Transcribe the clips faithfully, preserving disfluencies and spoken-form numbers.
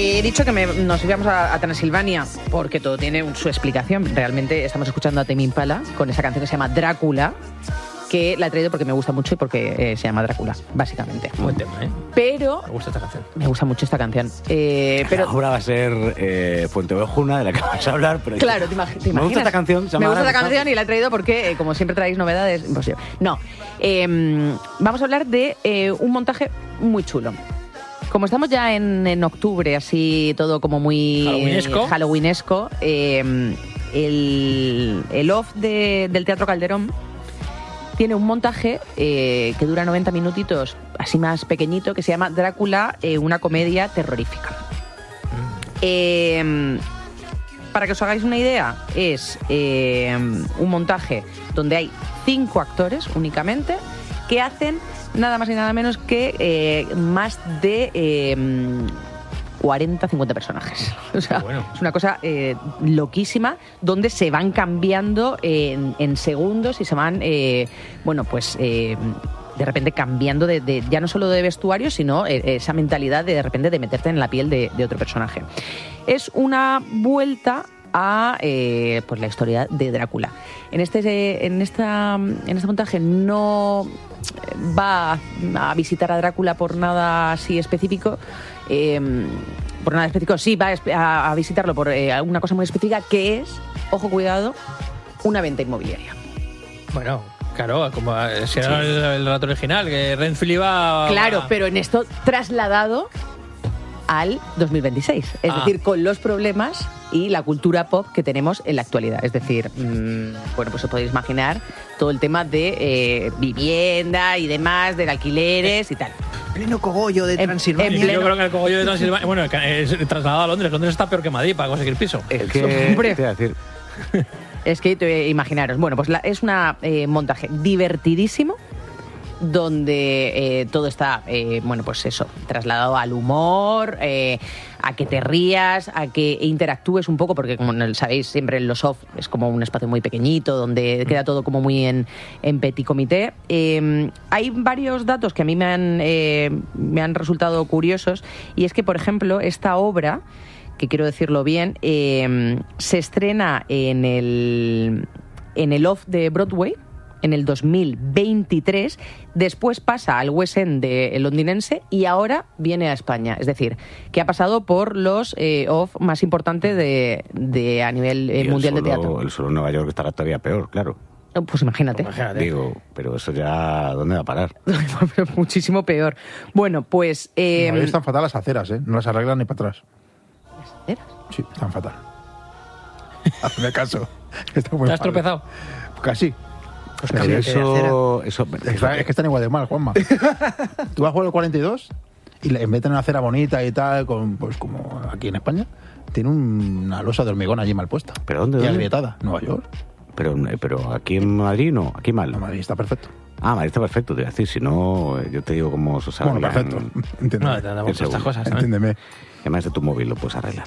he dicho que me, nos íbamos a, a Transilvania porque todo tiene un, su explicación. Realmente estamos escuchando a Tame Impala con esa canción que se llama Drácula, que la he traído porque me gusta mucho y porque eh, se llama Drácula, básicamente. Buen tema, ¿eh? Pero... Me gusta esta canción. Me gusta mucho esta canción. Eh, pero... La obra va a ser eh, Fuente Ovejuna, de la que vas a hablar. Pero claro, te, imag- te imaginas. Me gusta esta canción. Se me gusta esta Drácula. canción y la he traído porque, eh, como siempre traéis novedades, imposible. No, eh, vamos a hablar de eh, un montaje muy chulo. Como estamos ya en, en octubre, así todo como muy... Halloweenesco. Halloweenesco, eh, el, el off de, del Teatro Calderón tiene un montaje eh, que dura noventa minutitos, así más pequeñito, que se llama Drácula, eh, una comedia terrorífica. Eh, para que os hagáis una idea, es eh, un montaje donde hay cinco actores únicamente que hacen nada más y nada menos que eh, más de eh, cuarenta, cincuenta personajes. O sea, bueno. es una cosa eh, loquísima, donde se van cambiando eh, en, en segundos y se van, eh, bueno, pues... Eh, de repente cambiando de, de ya no solo de vestuario, sino eh, esa mentalidad de de repente de meterte en la piel de, de otro personaje. Es una vuelta a eh, pues la historia de Drácula. En este, en esta, en este montaje no va a visitar a Drácula por nada así específico. Eh, por nada específico, sí va a, a visitarlo por eh, alguna cosa muy específica, que es, ojo, cuidado, una venta inmobiliaria. Bueno, claro, como si era sí. el, el relato original, que Renfield iba... Claro, a... pero en esto trasladado al dos mil veintiséis. Es ah. decir, con los problemas y la cultura pop que tenemos en la actualidad. Es decir, mmm, bueno, pues os podéis imaginar todo el tema de eh, vivienda y demás, de alquileres y tal. Pleno cogollo de En- Transilvania. en pleno- Yo creo que el cogollo de Transilvania... Bueno, es trasladado a Londres. Londres está peor que Madrid para conseguir piso. Es que, Hombre. te iba a decir, Es que te- imaginaros, bueno, pues la- es un eh, montaje divertidísimo donde eh, todo está, eh, bueno, pues eso, trasladado al humor, eh, a que te rías, a que interactúes un poco, porque como sabéis, siempre en los off es como un espacio muy pequeñito, donde queda todo como muy en, en petit comité. Eh, hay varios datos que a mí me han, eh, me han resultado curiosos, y es que, por ejemplo, esta obra, que quiero decirlo bien, eh, se estrena en el, en el off de Broadway en el dos mil veintitrés, después pasa al West End de, el londinense y ahora viene a España. Es decir, que ha pasado por los eh, off más importantes de, de a nivel eh, y el mundial solo- de teatro. El solo Nueva York estará todavía peor, claro. Pues imagínate. Imagínate. Digo, pero eso ya, ¿dónde va a parar? Pero muchísimo peor. Bueno, pues... Eh, No, están fatal las aceras, ¿eh? No las arreglan ni para atrás. ¿Aceras? Sí, están fatal. Hazme caso. Está muy ¿Te has mal. tropezado? Casi. Pues Pero cambia de eso, eso, Está- es que están igual de mal, Juanma. Tú vas por el cuarenta y dos y le- en vez de una acera bonita y tal, con, pues como aquí en España, tiene un- una losa de hormigón allí mal puesta. ¿Pero dónde, Y dónde? agrietada. Nueva York. Pero, pero aquí en Madrid no, aquí mal. No, Madrid está perfecto. Ah, Madrid está perfecto, te iba a decir, si no, yo te digo cómo se Bueno, arregla. perfecto. Entiéndeme. No, te damos el estas segundo. cosas también. Entiéndeme. Además de tu móvil lo puedes arreglar.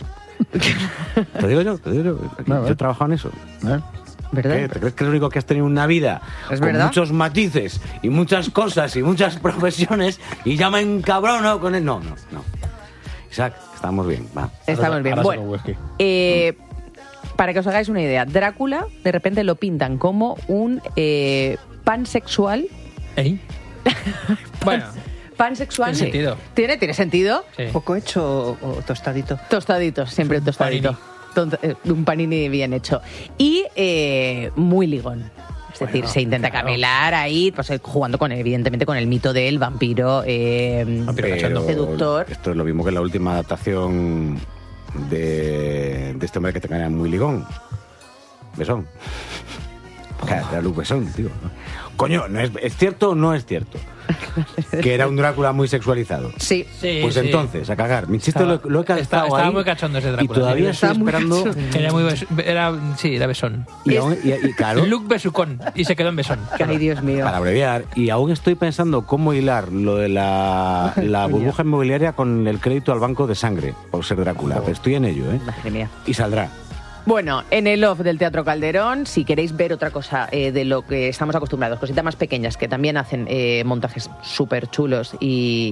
Te digo yo, te digo yo. Aquí- No, yo eh. he trabajado en eso. ¿Eh? ¿Verdad? ¿Qué? ¿Te crees que es lo único que has tenido en una vida? ¿Es con verdad? muchos matices y muchas cosas y muchas profesiones y ya me encabrono con él. No, no, no. Isaac, estamos bien, va. Estamos bien. Ahora Bueno, saco whisky. eh, para que os hagáis una idea, Drácula de repente lo pintan como un eh, pansexual. ¿Eh? Bueno, Pansexual. Tiene sí. sentido. ¿Tiene, tiene sentido. sí. ¿Poco hecho o, o tostadito? Tostadito, siempre tostadito. Tonto- eh, un panini bien hecho. Y eh, muy ligón. Es decir, Bueno, se intenta claro. camelar ahí, pues eh, jugando con, evidentemente, con el mito del vampiro, eh, Vampiro cachondo. seductor. Esto es lo mismo que la última adaptación de, de este hombre que te cae muy ligón. Besón. Claro, era Luc Besson, tío. Coño, ¿no es, ¿es cierto o no es cierto? Que era un Drácula muy sexualizado. Sí. Sí, Pues sí. entonces, a cagar. Mi chiste Estaba- lo, lo he calzado estaba- estaba ahí. muy cachondo ese Drácula, Y todavía sí. estoy Estaba muy esperando. cachondo. Era muy bes- era, sí, era besón. Y, aún- y- y claro, Luke Besucón. Y se quedó en besón. Ay, Dios mío. para abreviar, y aún estoy pensando cómo hilar lo de la, la burbuja inmobiliaria con el crédito al banco de sangre, por ser Drácula. Pero estoy en ello, ¿eh? Madre mía. Y saldrá. Bueno, en el off del Teatro Calderón, si queréis ver otra cosa eh, de lo que estamos acostumbrados, cositas más pequeñas que también hacen eh, montajes súper chulos y,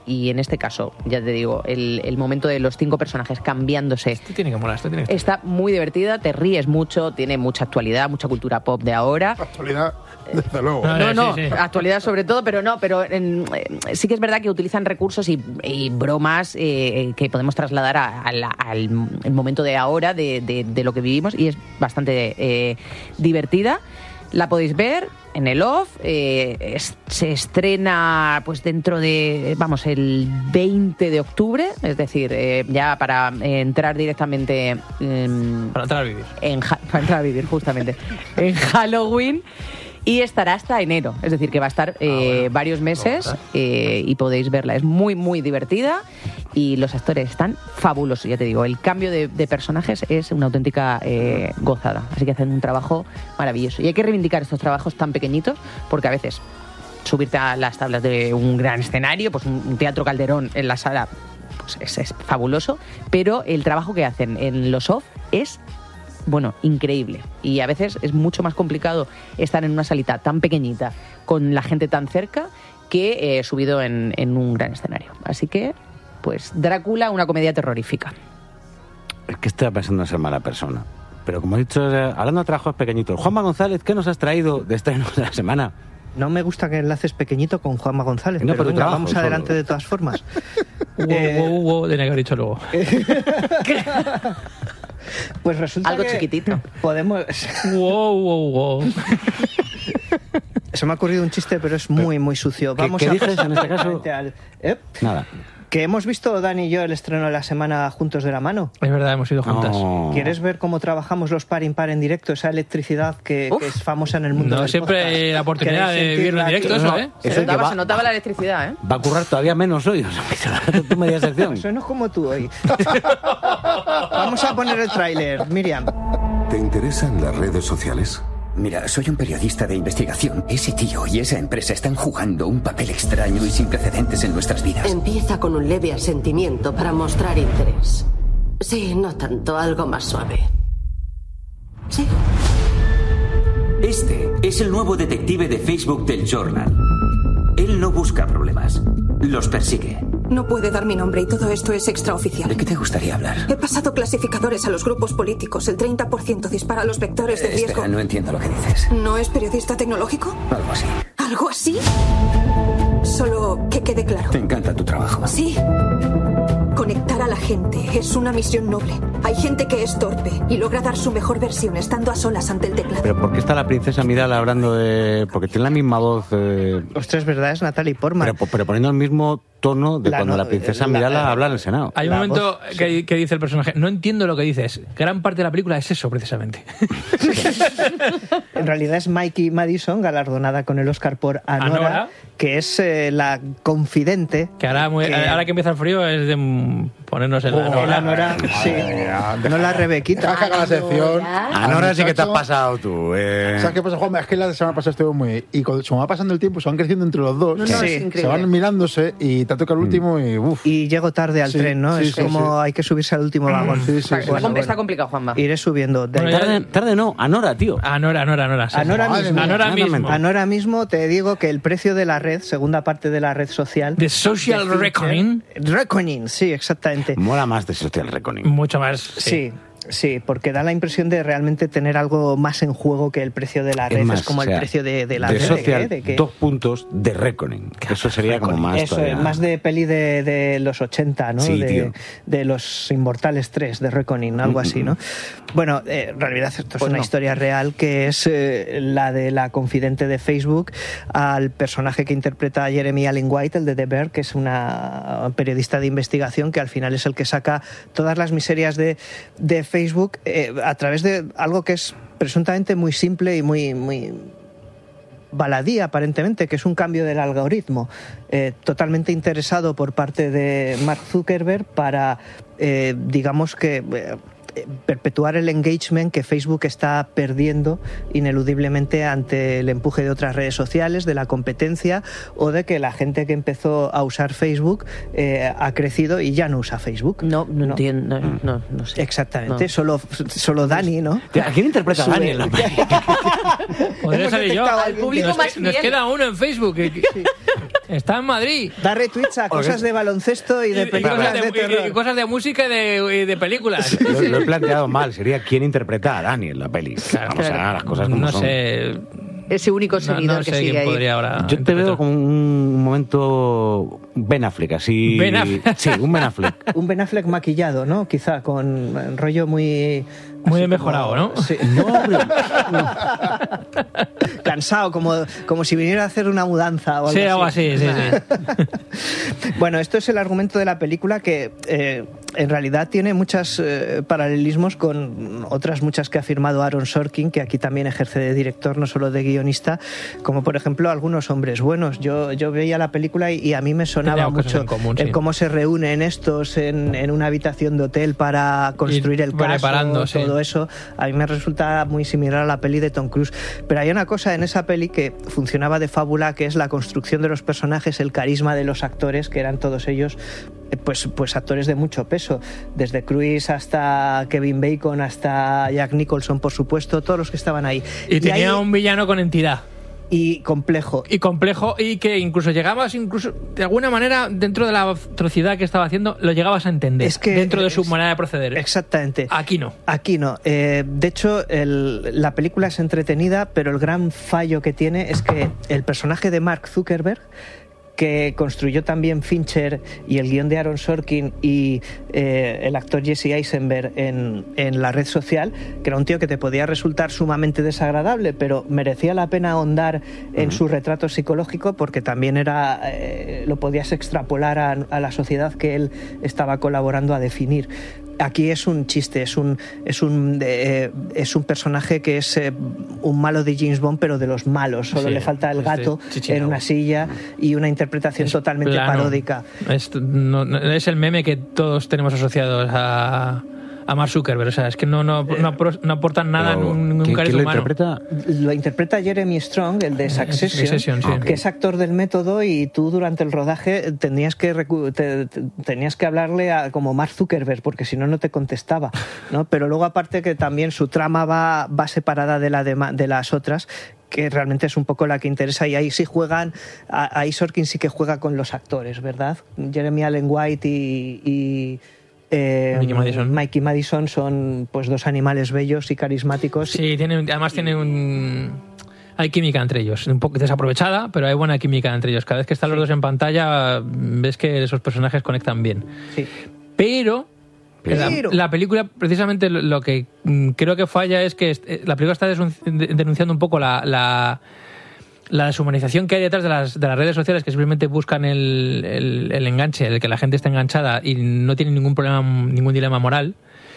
y en este caso, ya te digo, el, el momento de los cinco personajes cambiándose. Esto tiene que molar, esto tiene que Está muy divertida, te ríes mucho, tiene mucha actualidad, mucha cultura pop de ahora. Actualidad, desde luego. No, No, no, sí, sí. actualidad sobre todo, pero no, pero en, eh, sí que es verdad que utilizan recursos y, y bromas eh, que podemos trasladar a, a la- al el momento de ahora, de, de- de lo que vivimos, y es bastante eh, divertida. La podéis ver en el off, eh, es- se estrena pues dentro de, vamos, el veinte de octubre, es decir, eh, ya para eh, entrar directamente em, Para entrar a vivir. en ja- para entrar a vivir justamente en Halloween, y estará hasta enero, es decir que va a estar eh, varios meses eh, y podéis verla. Es muy muy divertida y los actores están fabulosos, ya te digo, el cambio de, de personajes es una auténtica eh, gozada, así que hacen un trabajo maravilloso y hay que reivindicar estos trabajos tan pequeñitos porque a veces subirte a las tablas de un gran escenario, pues un, un Teatro Calderón en la sala, pues es, es fabuloso, pero el trabajo que hacen en los off es, bueno, increíble. Y a veces es mucho más complicado estar en una salita tan pequeñita, con la gente tan cerca, que eh, subido en, en un gran escenario. Así que, pues, Drácula, una comedia terrorífica. Es que estoy pensando en ser mala persona. Pero como he dicho, eh, hablando de trabajos pequeñitos, Juanma González, ¿qué nos has traído de estreno de la semana? No me gusta que enlaces pequeñito con Juanma González, No, pero pero venga, trabajo vamos solo. adelante de todas formas. Wow, Eh, wow, wow, tenía que haber dicho luego. Pues resulta Algo que chiquitito. Podemos... Wow, wow, wow. Se me ha ocurrido un chiste, pero es muy, muy sucio. ¿Qué- Vamos qué a dices pasar en este caso? directamente al- ¿Eh? Nada. Que hemos visto, Dani y yo, el estreno de la semana juntos de la mano. Es verdad, hemos ido juntas. No. ¿Quieres ver cómo trabajamos los par impar en directo? Esa electricidad que, Uf. que es famosa en el mundo No del siempre podcast. hay la oportunidad ¿Queréis de vivirlo en sentirla directo, aquí? eso, ¿eh? Se Eso que notaba, va- se notaba la electricidad, ¿eh? Va a currar todavía menos hoy. O sea, tu media sección. Eso no es como tú hoy. Vamos a poner el tráiler, Miriam. ¿Te interesan las redes sociales? Mira, soy un periodista de investigación. Ese tío y esa empresa están jugando un papel extraño y sin precedentes en nuestras vidas. Empieza con un leve asentimiento para mostrar interés. Sí, no tanto, algo más suave. Sí. Este es el nuevo detective de Facebook del Journal. Él no busca problemas, los persigue. No puede dar mi nombre y todo esto es extraoficial. ¿De qué te gustaría hablar? He pasado clasificadores a los grupos políticos. El treinta por ciento dispara los vectores de Eh, riesgo. Espera, no entiendo lo que dices. ¿No es periodista tecnológico? Algo así. ¿Algo así? Solo que quede claro. Me encanta tu trabajo. Sí. Conectar a la gente es una misión noble. Hay gente que es torpe y logra dar su mejor versión estando a solas ante el teclado. Pero ¿por qué está la princesa Miral hablando de...? Porque tiene la misma voz... Eh, Ostras, ¿verdad? Es Natalie Portman. pero, pero poniendo el mismo tono de La cuando no- la princesa la- Miral la- habla en el Senado. Hay un La momento voz, que, que dice el personaje, no entiendo lo que dices. Gran parte de la película es eso, precisamente. En realidad es Mikey Madison, galardonada con el Oscar por Anora, Anora. que es eh, la confidente. Que ahora, muy- que- ahora que empieza el frío es de mm, ponernos en la Oh, la Nora. Nora, sí. No la Rebequita. Deja que haga la sección. Ahora sí que te has Muchacho. pasado tú. Eh. ¿Sabes qué pasa, Juanma? Es que la semana pasada estuve muy... Y cuando se va pasando el tiempo, se van creciendo entre los dos. No, no, Sí. es Se increíble. van mirándose y te toca el último y... Uf. Y llego tarde al Sí, tren, ¿no? sí, es sí, como sí. hay que subirse al último vagón. Sí, sí, Está, sí. está compl- está complicado, Juanma. Iré subiendo. De Bueno, ya- Tarde, tarde no, Anora, tío. Anora, Anora, Anora. sí, Anora sí. mismo. Anora mismo. Ahora mismo te digo que el precio de la red, segunda parte de la red social... The Social de Fincher- Reckoning. Reckoning, sí, exactamente. Mola más de Social Reckoning. Mucho más. Sí. Sí, porque da la impresión de realmente tener algo más en juego que el precio de la red. Es, más, como o sea, el precio de, de la de red. Social, ¿eh? De que- dos puntos de Reckoning. Eso sería como más Eso, todavía. es, más de peli de, de los ochenta, ¿no? Sí, de, tío. de los Inmortales tres, de Reckoning, algo así, ¿no? Bueno, eh, en realidad esto es Pues una no. historia real que es eh, la de la confidente de Facebook al personaje que interpreta a Jeremy Allen White, el de The Bear, que es una periodista de investigación que al final es el que saca todas las miserias de, de Facebook eh, a través de algo que es presuntamente muy simple y muy... muy baladí aparentemente, que es un cambio del algoritmo, eh, totalmente interesado por parte de Mark Zuckerberg para, eh, digamos que, eh, perpetuar el engagement que Facebook está perdiendo ineludiblemente ante el empuje de otras redes sociales, de la competencia o de que la gente que empezó a usar Facebook eh, ha crecido y ya no usa Facebook. No, no, entiendo, no, no, no sé. Exactamente, No. solo, solo Dani, ¿no? ¿A quién interpreta a Sube- Dani en la peli? Podría Hemos salir yo. detectado a Al público Nos, más nos fiel. queda uno en Facebook. que- que- Está en Madrid. Da retweets a cosas de baloncesto y de Y- y películas cosas de, de, terror. y- y cosas de música y de, y de películas. Lo, lo he planteado mal. Sería quién interpreta a Dani en la peli. Vamos claro. a las cosas como No son. sé. Ese único No, seguidor no sé que sigue quién ahí. podría ahora. Yo te interpretar. veo como un momento Ben Affleck, así... Ben Affleck. Sí, un Ben Affleck. Un Ben Affleck maquillado, ¿no? Quizá con eh, rollo muy... Muy así mejorado, como- ¿no? Sí. No, hombre. Cansado, como, como si viniera a hacer una mudanza o algo Sí, algo así, sí, sí. Bueno, esto es el argumento de la película que eh, en realidad tiene muchos eh, paralelismos con otras muchas que ha firmado Aaron Sorkin, que aquí también ejerce de director, no solo de guionista, como por ejemplo Algunos hombres buenos. Yo, yo veía la película y, y a mí me sonaba Tenía cosas mucho en común, el sí. cómo se reúnen estos en, en una habitación de hotel para construir Y el caso, preparando, sí. todo eso. A mí me resulta muy similar a la peli de Tom Cruise. Pero hay una cosa en esa peli que funcionaba de fábula, que es la construcción de los personajes, el carisma de los actores, que eran todos ellos eh, pues, pues actores de mucho peso. Desde Cruise hasta Kevin Bacon, hasta Jack Nicholson, por supuesto, todos los que estaban ahí. Y tenía ahí- un villano con entidad. y complejo. Y complejo, y que incluso llegabas, incluso de alguna manera, dentro de la atrocidad que estaba haciendo, lo llegabas a entender. Es que dentro de su es- manera de proceder. Exactamente. Aquí no. Aquí no. Eh, de hecho, el- la película es entretenida, pero el gran fallo que tiene es que el personaje de Mark Zuckerberg, que construyó también Fincher y el guión de Aaron Sorkin y eh, el actor Jesse Eisenberg en, en la red social, que era un tío que te podía resultar sumamente desagradable, pero merecía la pena ahondar en su retrato psicológico porque también era eh, lo podías extrapolar a, a la sociedad que él estaba colaborando a definir. Aquí es un chiste, es un es un eh, es un personaje que es eh, un malo de James Bond, pero de los malos. Solo Sí, le falta el este gato chichinabo. en una silla y una interpretación totalmente Plano. paródica. Es, no- no- es el meme que todos tenemos asociados a, a Mark Zuckerberg. O sea, es que no, no, no, apro- no aportan nada, Pero, ningún, ningún ¿quién- carisma quién lo humano. interpreta? Lo interpreta Jeremy Strong, el de Succession, Succession, sí. que es actor del método, y tú durante el rodaje tenías que recu- te- te- tenías que hablarle a, como Mark Zuckerberg, porque si no, no te contestaba, ¿no? Pero luego, aparte, que también su trama va, va separada de, la de, de las otras, que realmente es un poco la que interesa, y ahí sí juegan, a- ahí Sorkin sí que juega con los actores, ¿verdad? Jeremy Allen White y... y eh, Mikey Madison. Mikey Madison son pues dos animales bellos y carismáticos. Sí, tiene, además tiene un... Hay química entre ellos, un poco desaprovechada, pero hay buena química entre ellos. Cada vez que están los dos en pantalla, ves que esos personajes conectan bien. Sí. Pero... La, Pero- la película, precisamente, lo, lo que mm, creo que falla es que est- la película está desun- de- denunciando un poco la, la, la deshumanización que hay detrás de las, de las redes sociales, que simplemente buscan el, el, el enganche, el que la gente esté enganchada y no tiene ningún problema, ningún dilema moral.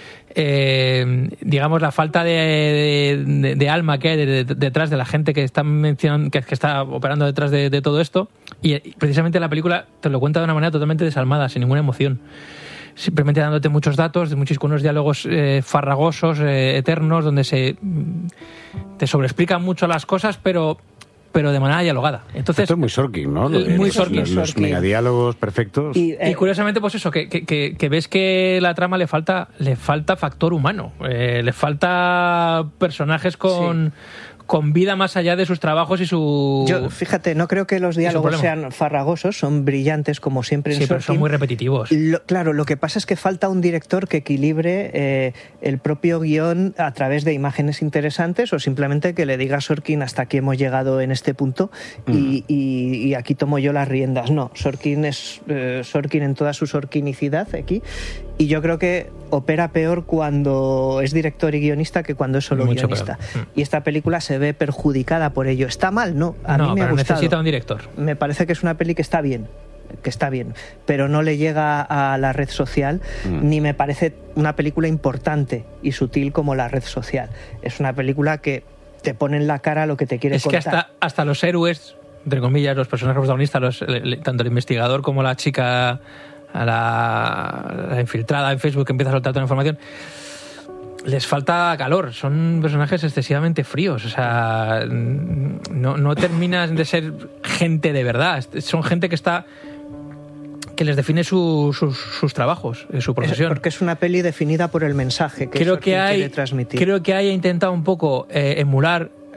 Eh, digamos, la falta de, de, de alma que hay de- de- detrás de la gente que está mencionando, que, que está operando detrás de, de todo esto, y, y precisamente la película te lo cuenta de una manera totalmente desalmada, sin ninguna emoción, simplemente dándote muchos datos, de muchos con unos diálogos eh, farragosos, eh, eternos, donde se mm, te sobreexplican mucho las cosas, pero pero de manera dialogada. Entonces, Esto es muy Sorkin, ¿no? Lo de Muy los, Sorkin, Los, los Sorkin. megadiálogos perfectos. Y, eh, y curiosamente, pues eso, que, que, que, que ves que la trama le falta, le falta factor humano, eh, le falta personajes con, con vida más allá de sus trabajos y su... Yo, fíjate, no creo que los diálogos problema. sean farragosos, son brillantes como siempre en sí, pero son Sorkin. muy repetitivos. Lo- claro, lo que pasa es que falta un director que equilibre eh, el propio guión a través de imágenes interesantes, o simplemente que le diga a Sorkin hasta aquí hemos llegado en este punto y, y- y aquí tomo yo las riendas. No, Sorkin es eh, Sorkin en toda su sorkinicidad aquí, y yo creo que opera peor cuando es director y guionista que cuando es solo Mucho guionista. peor. Y esta película se ve perjudicada por ello. ¿Está mal? No, a no, mí me ha pero gustado. necesita un director. Me parece que es una peli que está bien, que está bien, pero no le llega a la red social, Mm. ni me parece una película importante y sutil como la red social. Es una película que te pone en la cara lo que te quiere Es que contar. hasta, hasta los héroes, entre comillas, los personajes protagonistas, los, le- le- tanto el investigador como la chica, a la, la infiltrada en Facebook que empieza a soltar toda la información, les falta calor. Son personajes excesivamente fríos. O sea, no, no terminas de ser gente de verdad. Son gente que está... que les define su- sus, sus trabajos, eh, su Es profesión. porque es una peli definida por el mensaje que creo Sorkin que hay quiere transmitir. creo que haya intentado un poco eh, emular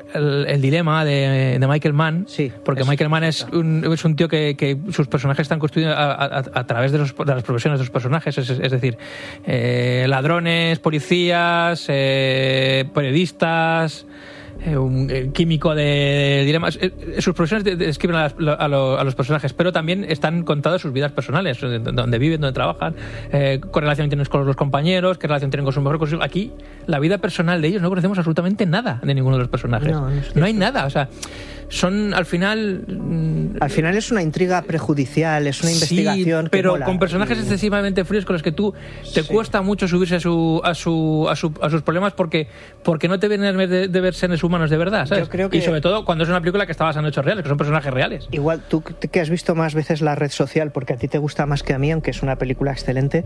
el, el dilema de, de Michael Mann, Sí, porque es- Michael Mann es un, es un tío que, que sus personajes están construidos a, a- a través de, los- de las profesiones de sus personajes, es, es decir, eh, ladrones, policías, eh, periodistas, eh, un eh, químico de dilemas. Eh, eh, sus profesiones de- de- describen a, las- a lo- a los personajes, pero también están contadas sus vidas personales, eh, donde viven, donde trabajan, eh, qué relación tienen con los compañeros, qué relación tienen con su mejor consigo. Aquí, la vida personal de ellos no conocemos absolutamente nada de ninguno de los personajes. No, no es No hay nada, o sea, son al final. mm, Al final es una intriga prejudicial, es una investigación. Sí, que pero mola. con personajes excesivamente fríos con los que tú te cuesta mucho subirse a su, a su, a su- a sus problemas porque, porque no te vienen de, de ver seres humanos de verdad, ¿sabes? Yo creo que- Y sobre todo cuando es una película que está basada en hechos reales, que son personajes reales. Igual tú que has visto más veces La Red Social, porque a ti te gusta más que a mí, aunque es una película excelente,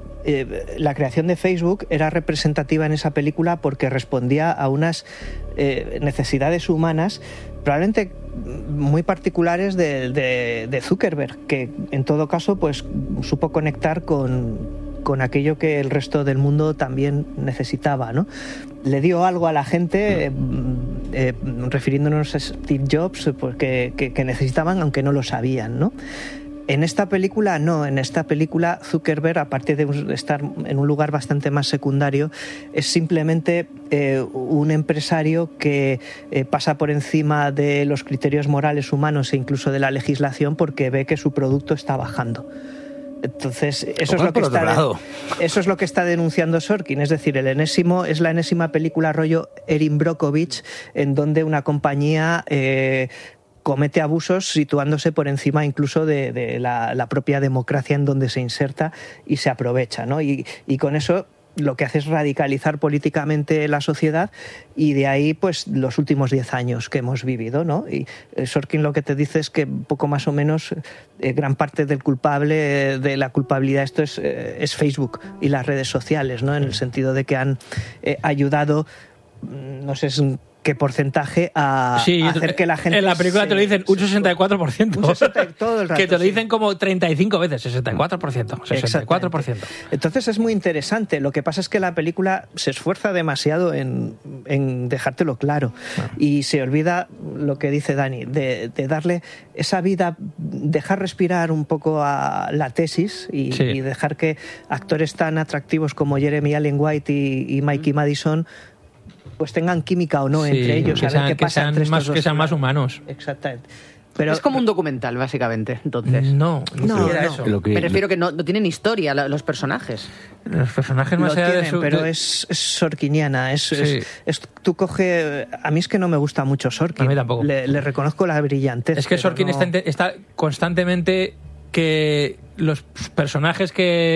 eh, la creación de Facebook era representativa en esa película porque respondía a unas eh, necesidades humanas probablemente muy particulares de, de- de Zuckerberg, que en todo caso pues supo conectar con, con aquello que el resto del mundo también necesitaba, ¿no? Le dio algo a la gente, eh, eh, refiriéndonos a Steve Jobs, pues, que, que- que necesitaban, aunque no lo sabían, ¿no? En esta película no, en esta película Zuckerberg, aparte de estar en un lugar bastante más secundario, es simplemente eh, un empresario que eh, pasa por encima de los criterios morales humanos e incluso de la legislación porque ve que su producto está bajando. Entonces, eso es, Ojalá lo que por otro está lado. eso es lo que está denunciando Sorkin, es decir, el enésimo, es la enésima película rollo Erin Brockovich, en donde una compañía eh, comete abusos situándose por encima incluso de, de la, la propia democracia en donde se inserta y se aprovecha, ¿no? Y, y con eso lo que hace es radicalizar políticamente la sociedad y de ahí pues los últimos diez años que hemos vivido, ¿no? Y eh, Sorkin lo que te dice es que poco más o menos eh, gran parte del culpable, eh, de la culpabilidad de esto es, eh, es Facebook y las redes sociales, ¿no? En el sentido de que han eh, ayudado, mm, no sé es un- qué porcentaje a, Sí, a hacer que la gente... en la película se- te lo dicen un se- sesenta y cuatro por ciento. Un sesenta todo el rato, que te lo sí. dicen como treinta y cinco veces, sesenta y cuatro por ciento. sesenta y cuatro por ciento. Exactamente. Entonces es muy interesante. Lo que pasa es que la película se esfuerza demasiado en, en dejártelo claro y se olvida lo que dice Dani, de, de darle esa vida, dejar respirar un poco a la tesis y, Sí. y dejar que actores tan atractivos como Jeremy Allen White y, y Mikey Madison pues tengan química o no Sí, entre ellos, que a ver sean- qué que pasa sean entre estos más- dos que sean más personajes. humanos. Exactamente. Pero es como un documental, básicamente, entonces. No, No, no, era no. eso. Lo que- Me refiero que no, no tienen historia la- los personajes. Los personajes lo más allá de tienen, su... pero de- es, es sorkiniana. Es, Sí. es- es- tú coge. A mí es que no me gusta mucho Sorkin. A mí tampoco. Le, le reconozco la brillantez. Es que pero Sorkin no- está, inte- está constantemente que los personajes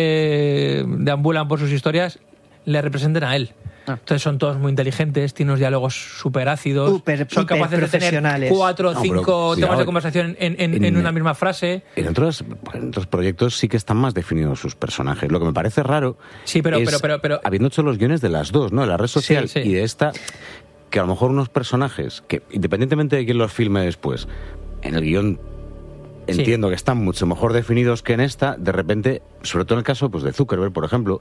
que deambulan por sus historias le representen a él. Ah. Entonces son todos muy inteligentes, tienen unos diálogos súper ácidos, Súper, son hiper capaces de tener profesionales. cuatro o No, cinco pero, temas cuidado, de conversación en, en- en- en una misma frase. En otros, en otros proyectos sí que están más definidos sus personajes. Lo que me parece raro Sí, pero- es, pero- pero- pero- habiendo hecho los guiones de las dos, ¿no? De la red social Sí, sí. y de esta, que a lo mejor unos personajes que, independientemente de quién los filme después, en el guión Sí. entiendo que están mucho mejor definidos que en esta, de repente, sobre todo en el caso pues, de Zuckerberg, por ejemplo,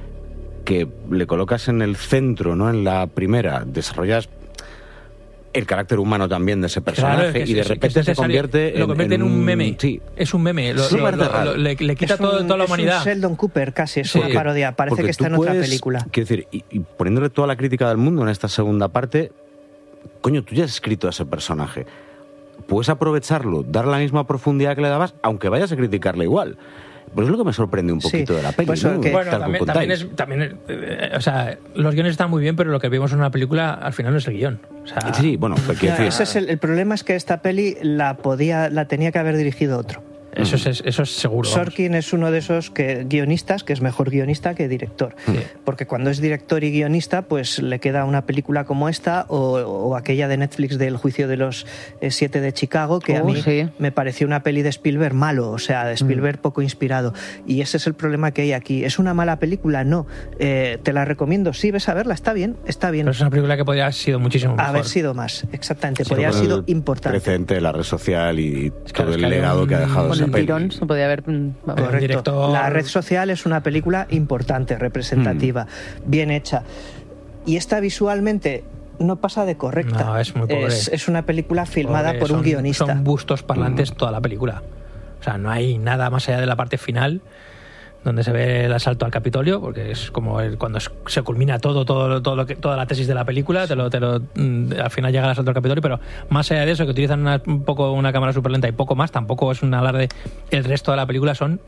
que le colocas en el centro, ¿no? En la primera, desarrollas el carácter humano también de ese personaje Claro, es que y de es- es repente se necesario. convierte Lo convierte en, un meme. Sí. Es un meme. Lo- Sí, lo- parece lo- raro. lo- le, le quita es un- todo, toda la es un humanidad. Sheldon Cooper casi, es Sí. una parodia. Parece Porque que está tú en otra puedes- película. Quiero decir, y, y poniéndole toda la crítica del mundo en esta segunda parte, coño, tú ya has escrito a ese personaje. Puedes aprovecharlo, dar la misma profundidad que le dabas, aunque vayas a criticarle igual. Pues es lo que me sorprende un Sí, poquito de la peli, pues ¿no? eso que- Bueno, Tal como también, también contáis. es, también, eh, o sea, los guiones están muy bien, pero lo que vimos en una película al final no es el guión. O sea, Sí, bueno, pues quiero Ya, decir, ese es el, el problema es que esta peli la podía, la tenía que haber dirigido otro. eso es, eso es seguro. vamos. Sorkin es uno de esos que, guionistas que es mejor guionista que director. Porque cuando es director y guionista, pues le queda una película como esta o, o aquella de Netflix del juicio de los eh, siete de Chicago, que a Oh, mí sí. me pareció una peli de Spielberg malo, o sea, de Spielberg poco inspirado. Y ese es el problema que hay aquí. ¿Es una mala película? No. Eh, te la recomiendo. Sí, ves a verla, está bien, está bien. Pero es una película que podría haber sido muchísimo mejor. Haber sido más, exactamente. sí, Podría haber con sido el importante. precedente de la red social y claro, todo es el que había legado un- que ha dejado Con esa el peli. tirón se podía haber... mm, vamos. El Correcto. director- La red social es una película importante, representativa, bien hecha. Y esta visualmente no pasa de correcta. No, es muy pobre. Es, es una película filmada Pobre, por un son, guionista. Son bustos parlantes toda la película. O sea, no hay nada más allá de la parte final donde se ve el asalto al Capitolio, porque es como el, cuando se culmina todo, todo, todo lo que, toda la tesis de la película, te lo, te lo, al final llega el asalto al Capitolio, pero más allá de eso, que utilizan una, un poco una cámara súper lenta y poco más, tampoco es un alarde. El resto de la película son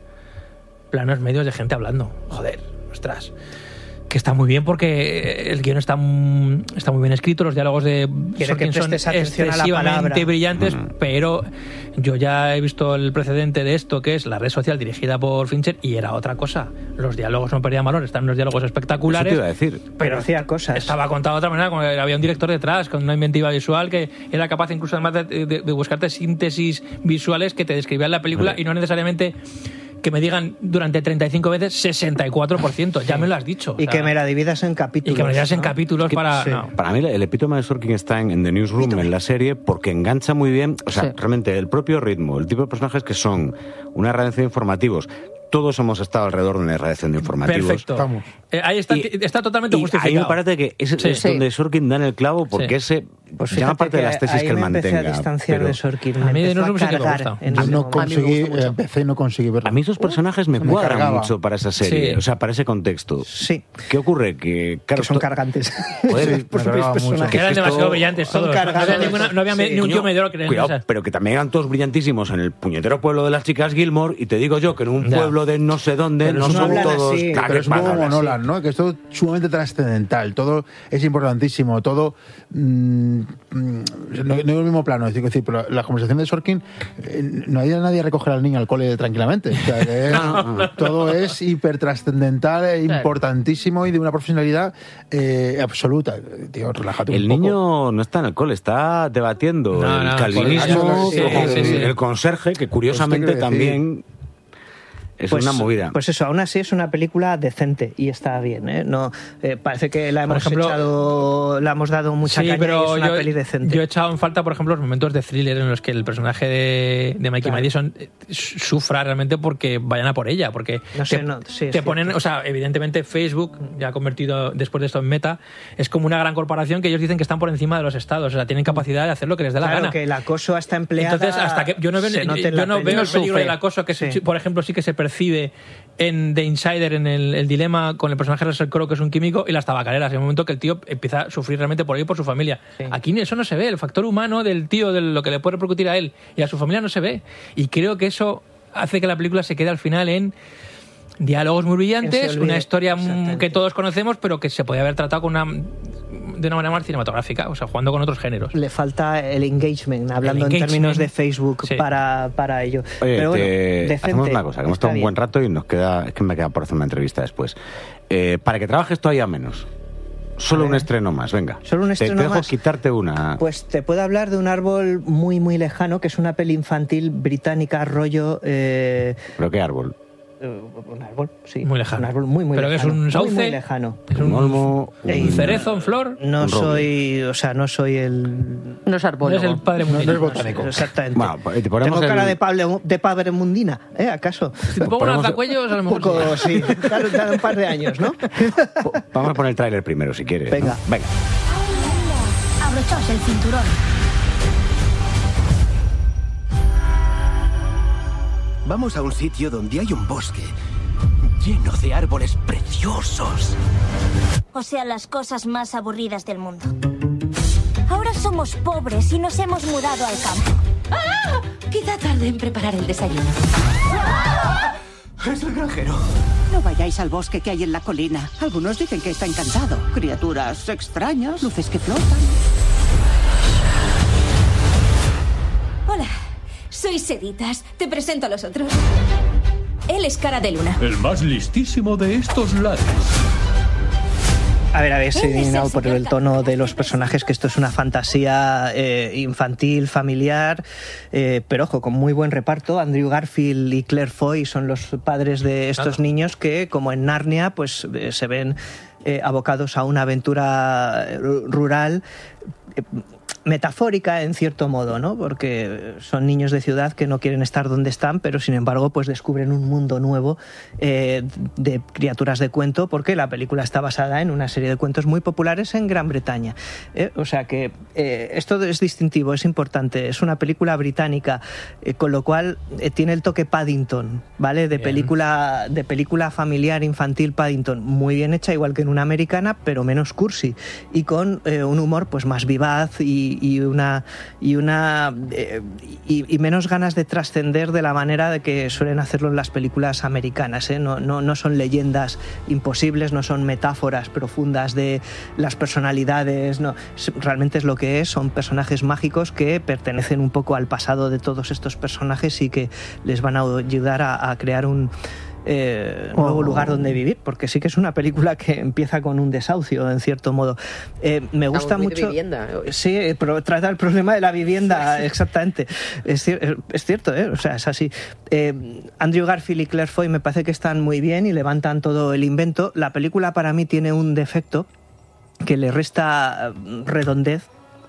planos medios de gente hablando. Joder, ostras. Que está muy bien porque el guión está, está muy bien escrito, los diálogos de Sorkin son excesivamente brillantes, mm. pero yo ya he visto el precedente de esto, que es La red social dirigida por Fincher, y era otra cosa. Los diálogos no perdían valor, están unos diálogos espectaculares. Eso te iba a decir. Pero, pero hacía cosas. Estaba contado de otra manera, como había un director detrás, con una inventiva visual que era capaz incluso además de, de, de buscarte síntesis visuales que te describían la película vale. y no necesariamente que me digan durante treinta y cinco veces sesenta y cuatro por ciento, ya me lo has dicho. Y o sea, que me la dividas en capítulos. Y que me la dividas ¿no? en capítulos que, para... Sí. No. Para mí el epítome de Sorkin está en, en The Newsroom, en la serie, porque engancha muy bien, o sea, sí. realmente el propio ritmo, el tipo de personajes que son una redacción de informativos. Todos hemos estado alrededor de una redacción de informativos. Perfecto. Estamos. Eh, ahí está, y, está totalmente y justificado. Ahí me parece que es, sí, es donde Sorkin da en el clavo, porque sí. ese pues llama parte de las tesis que él mantenga. A distanciar de Sorkin. A mí de no sé qué me gusta. Yo no conseguí, empecé y no conseguí verlo. A mí esos personajes me, me cuadran cargaba. mucho para esa serie, sí. o sea, para ese contexto. Sí. ¿Qué ocurre? Que, claro, que son cargantes. Joder, por sus que eran demasiado brillantes todos. No había, ninguna, no había sí. ni un tío medio que Cuidado, pero que también eran todos brillantísimos en el puñetero pueblo de las chicas Gilmore, y te digo yo que en un pueblo de no sé dónde no son todos... Pero es un poco como Nolan, ¿no? Que es todo sumamente trascendental, todo es importantísimo, todo mmm, no, no es el mismo plano, es decir, pero la conversación de Sorkin eh, no hay nadie a recoger al niño al cole tranquilamente, o sea, que es, no, no, no. todo es hiper trascendental, e importantísimo y de una profesionalidad eh, absoluta. Tío, relájate un el poco. niño no está en el cole, está debatiendo no, el no, calvinismo, sí, sí, sí, sí. el conserje, que curiosamente también... Es pues, una movida. Pues eso, aún así es una película decente y está bien, ¿eh? No, eh, parece que la hemos por ejemplo, echado, la hemos dado mucha sí, caña pero y es una yo, peli decente. Yo he echado en falta, por ejemplo, los momentos de thriller en los que el personaje de, de Mikey claro. Madison sufra realmente porque vayan a por ella, porque no sé, te, no, sí, te ponen, o sea, evidentemente Facebook, ya convertido después de esto en Meta, es como una gran corporación que ellos dicen que están por encima de los estados, o sea, tienen capacidad de hacer lo que les dé claro, la gana. que el acoso hasta empleada. Entonces, hasta que yo no, veo, yo, yo no veo el peligro del acoso que, sí. se, por ejemplo, sí que se percibe en The Insider, en el, el dilema con el personaje de Russell Crowe, que es un químico, y las tabacaleras, en el momento que el tío empieza a sufrir realmente por él y por su familia. Sí. Aquí eso no se ve, el factor humano del tío, de lo que le puede repercutir a él y a su familia no se ve. Y creo que eso hace que la película se quede al final en diálogos muy brillantes, una historia que todos conocemos, pero que se podía haber tratado con una... de una manera más cinematográfica, o sea, jugando con otros géneros. Le falta el engagement, hablando el engagement. en términos de Facebook, sí. para, para ello. Oye, pero bueno, te... decente, hacemos una cosa, que hemos estado un buen rato y nos queda, es que me queda por hacer una entrevista después. Eh, para que trabajes todavía menos, solo un estreno más, venga. Solo un estreno te, te dejo más. quitarte una. Pues te puedo hablar de Un árbol muy, muy lejano, que es una peli infantil británica, rollo... Eh... ¿Pero qué árbol? Un árbol, sí. Muy lejano. Un árbol muy, muy ¿Pero lejano. que es un sauce? Muy, muy lejano. ¿Es un olmo? ¿Un cerezo en flor? No un soy, o sea, no soy el... No es árbol. No es el padre mundino. No es botánico. No, exactamente. Bueno, te Tengo el... cara de, pable, de padre mundina, ¿eh? ¿Acaso? Si te pongo unos alzacuellos, a lo mejor... Un poco, sí. Claro, cada un par de años, ¿no? Vamos a poner el tráiler primero, si quieres. Venga. ¿no? Venga. Abrochaos el cinturón. Vamos a un sitio donde hay un bosque lleno de árboles preciosos. O sea, las cosas más aburridas del mundo. Ahora somos pobres y nos hemos mudado al campo. ¡Ah! Quizá tarde en preparar el desayuno. ¡Ah! Es el granjero. No vayáis al bosque que hay en la colina. Algunos dicen que está encantado. Criaturas extrañas, luces que flotan. Hola, soy Seditas. Te presento a los otros. Él es Cara de Luna. El más listísimo de estos lares. A ver, habéis adivinado por el tono de los personajes que esto es una fantasía eh, infantil, familiar, eh, pero ojo, con muy buen reparto. Andrew Garfield y Claire Foy son los padres de estos claro. niños que, como en Narnia, pues eh, se ven eh, abocados a una aventura rural. Eh, metafórica en cierto modo, ¿no? Porque son niños de ciudad que no quieren estar donde están, pero sin embargo pues descubren un mundo nuevo eh, de criaturas de cuento, porque la película está basada en una serie de cuentos muy populares en Gran Bretaña. ¿eh? O sea que eh, esto es distintivo, es importante. Es una película británica, eh, con lo cual eh, tiene el toque Paddington, ¿vale? De película, de película familiar infantil Paddington, muy bien hecha, igual que en una americana, pero menos cursi y con eh, un humor pues más vivaz y, y una y una eh, y, y menos ganas de trascender de la manera de que suelen hacerlo en las películas americanas. ¿eh? No, no, no son leyendas imposibles, no son metáforas profundas de las personalidades, no, realmente es lo que es, son personajes mágicos que pertenecen un poco al pasado de todos estos personajes y que les van a ayudar a, a crear un Eh, nuevo oh. lugar donde vivir, porque sí que es una película que empieza con un desahucio en cierto modo. Eh, me gusta Estamos mucho. De vivienda. Sí, pero trata el problema de la vivienda, exactamente. Es, es cierto, ¿eh? O sea, es así. Eh, Andrew Garfield y Claire Foy me parece que están muy bien y levantan todo el invento. La película para mí tiene un defecto que le resta redondez.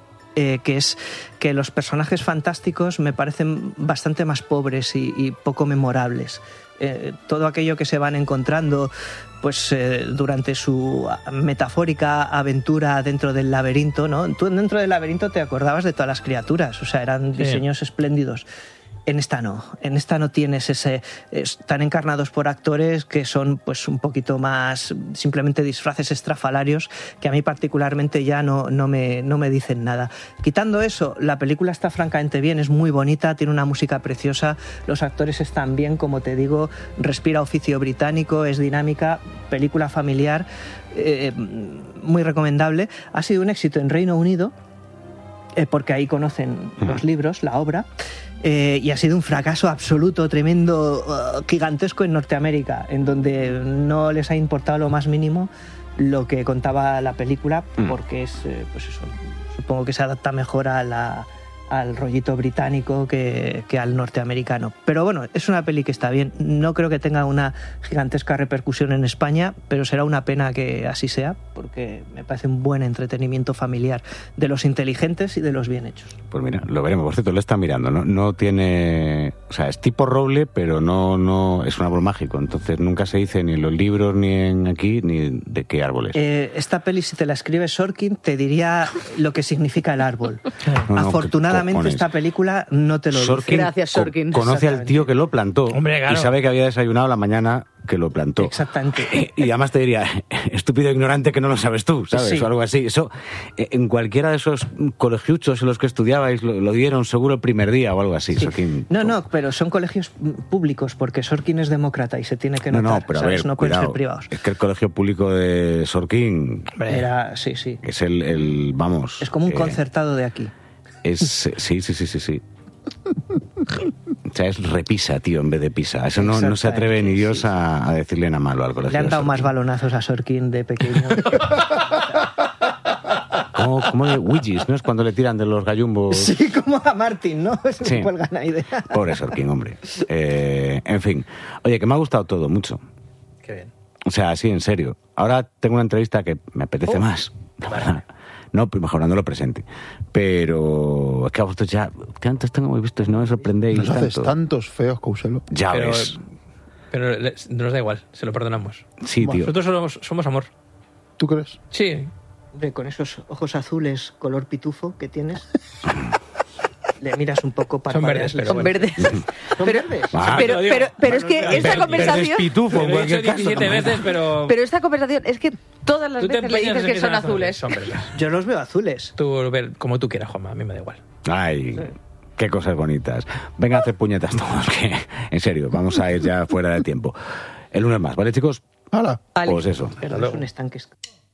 Eh, que es que los personajes fantásticos me parecen bastante más pobres y, y poco memorables. Eh, todo aquello que se van encontrando pues eh, durante su metafórica aventura dentro del laberinto, ¿no? Tú dentro del laberinto te acordabas de todas las criaturas, o sea, eran diseños sí. espléndidos. En esta no, en esta no tienes ese... Están encarnados por actores que son pues un poquito más simplemente disfraces estrafalarios que a mí particularmente ya no, no, me, no me dicen nada. Quitando eso, la película está francamente bien, es muy bonita, tiene una música preciosa, los actores están bien, como te digo, respira oficio británico, es dinámica, película familiar, eh, muy recomendable. Ha sido un éxito en Reino Unido, eh, porque ahí conocen los libros, la obra. Eh, y ha sido un fracaso absoluto, tremendo, uh, gigantesco en Norteamérica, en donde no les ha importado lo más mínimo lo que contaba la película, porque es, eh, pues eso, supongo que se adapta mejor a la, al rollito británico que, que al norteamericano. Pero bueno, es una peli que está bien. No creo que tenga una gigantesca repercusión en España, pero será una pena que así sea, porque me parece un buen entretenimiento familiar de los inteligentes y de los bien hechos. Pues mira, lo veremos. Por cierto, lo está mirando, ¿no? No tiene... O sea, es tipo roble, pero no, no es un árbol mágico. Entonces nunca se dice ni en los libros, ni en aquí, ni de qué árbol es. Eh, esta peli, si te la escribe Sorkin, te diría lo que significa el árbol. No, no, Afortunadamente, esta película no te lo Sorkin, dice. Gracias, Sorkin. Co- conoce al tío que lo plantó. Hombre, claro. Y sabe que había desayunado la mañana que lo plantó. Exactamente. Y, y además te diría, estúpido ignorante que no lo sabes tú, ¿sabes? Sí. O algo así. Eso, en cualquiera de esos colegiuchos en los que estudiabais lo, lo dieron seguro el primer día o algo así. Sí. Sorkin. No, no, pero son colegios públicos porque Sorkin es demócrata y se tiene que No, notar. no, pero a ¿sabes? ver, no pueden cuidado. ser privados. Es que el colegio público de Sorkin Era, sí, sí. es el, el vamos... Es como un eh, concertado de aquí. Es, sí, sí, sí, sí, sí. O sea, es repisa, tío, en vez de pisa. Eso no, no se atreve ni Dios a, a decirle nada malo al colegio. Le han de dado Sorkin. más balonazos a Sorkin de pequeño. Como, como de Ouijis, ¿no? Es cuando le tiran de los gallumbos. Sí, como a Martin, ¿no? Se Sí. me cuelgan ahí de... Pobre Sorkin, hombre. Eh, en fin. Oye, que me ha gustado todo, mucho. Qué bien. O sea, sí, en serio. Ahora tengo una entrevista que me apetece Oh. más. No, pues mejorando lo presente. Pero es que a vosotros ya... ¿Qué antes tengo muy visto? Si no me sorprendéis Nos haces tanto. tantos feos, Couselo. Ya Pero, ves. pero le- nos da igual, se lo perdonamos. Sí, tío. Nosotros somos, somos amor. ¿Tú crees? Sí. Hombre, con esos ojos azules color pitufo que tienes, le miras un poco para... Son verdes, pero Son bueno. verdes. ¿Son pero, verdes? Ah, pero, te lo digo. pero, pero es que Pero- esta pero- conversación... pitufo, en Lo he cualquier dicho caso. diecisiete veces, pero... Pero esta conversación es que todas las tú te veces le empeñas dices en que son azules. Son verdes. Yo los veo azules. Tú, ver, como tú quieras, Juanma, a mí me da igual. Ay, qué cosas bonitas. Venga a hacer puñetas todos, que en serio, vamos a ir ya fuera de tiempo. El lunes más, ¿vale, chicos? ¡Hala! Vale. Pues eso. Pero es un estanque.